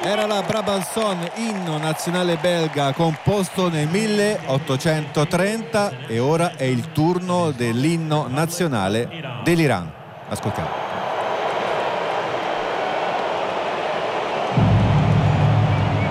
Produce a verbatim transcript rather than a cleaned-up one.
Era la Brabanson, inno nazionale belga composto nel milleottocentotrenta, e ora è il turno dell'inno nazionale dell'Iran. Ascoltiamo.